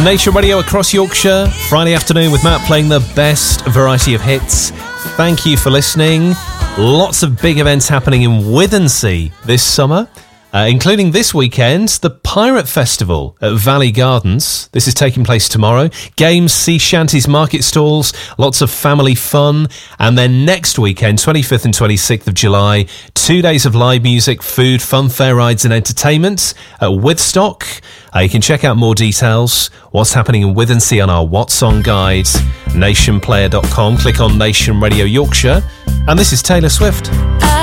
Nation Radio across Yorkshire, Friday afternoon with Matt playing the best variety of hits. Thank you for listening. Lots of big events happening in Withensea this summer, including this weekend, the Pirate Festival at Valley Gardens. This is taking place tomorrow. Games, sea shanties, market stalls, lots of family fun. And then next weekend, 25th and 26th of July, 2 days of live music, food, fun, fair rides and entertainment at Withstock. You can check out more details, what's happening in Withensea on our What's On guide, nationplayer.com. Click on Nation Radio Yorkshire. And this is Taylor Swift.